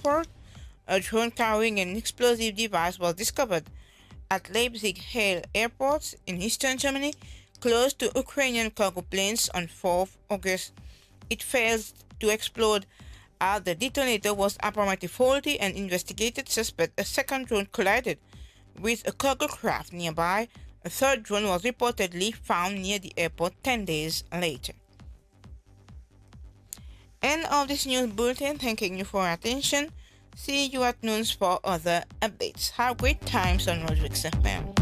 Airport, a drone carrying an explosive device was discovered at Leipzig-Halle Airport in eastern Germany, close to Ukrainian cargo planes on 4th August. It failed to explode as the detonator was apparently faulty, and investigators suspect a second drone collided with a cargo craft nearby. A third drone was reportedly found near the airport 10 days later. End of this news bulletin. Thanking you for your attention. See you at noon for other updates. Have great times on Rodriguez FM.